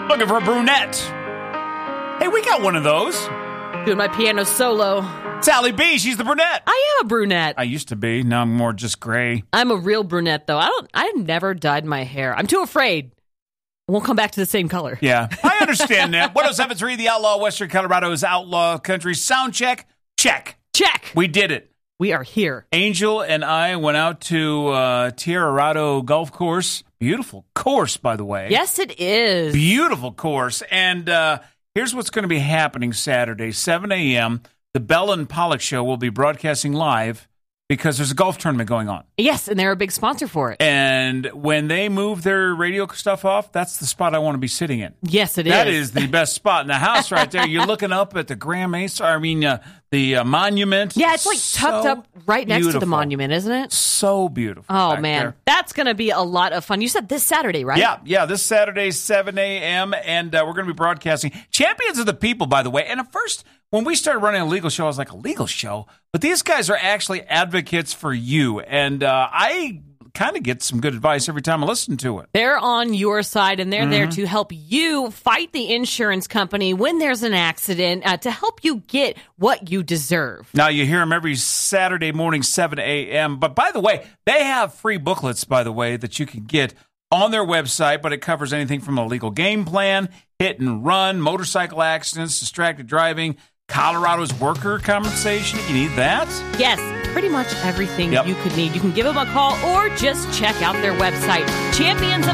Looking for a brunette. Hey, we got one of those. Doing my piano solo. Sally B, she's the brunette. I am a brunette. I used to be. Now I'm more just gray. I'm a real brunette, though. I never dyed my hair. I'm too afraid. I won't come back to the same color. Yeah, I understand that. 107.3, The Outlaw, Western Colorado's Outlaw Country. Sound check. Check. We did it. We are here. Angel and I went out to Tierrado Golf Course. Beautiful course, by the way. Yes, it is. Beautiful course. And here's what's going to be happening Saturday, 7 a.m. The Bell and Pollock Show will be broadcasting live because there's a golf tournament going on. Yes, and they're a big sponsor for it. And when they move their radio stuff off, that's the spot I want to be sitting in. Yes, it is. That is the best spot in the house right there. You're looking up at the Graham Ace, the monument. Yeah, it's like tucked up right next to the monument, isn't it? So beautiful. Oh, man. There. That's going to be a lot of fun. You said this Saturday, right? Yeah, this Saturday, 7 a.m., and we're going to be broadcasting Champions of the People, by the way. And at first, when we started running a legal show, I was like, a legal show? But these guys are actually advocates for you, and I kind of get some good advice every time I listen to it. They're on your side, and they're there to help you fight the insurance company when there's an accident to help you get what you deserve. Now, you hear them every Saturday morning, 7 a.m. But by the way, they have free booklets, by the way, that you can get on their website, but it covers anything from a legal game plan, hit and run, motorcycle accidents, distracted driving, Colorado's worker compensation. You need that? Yes, pretty much everything Yep. you could need. You can give them a call or just check out their website, Champions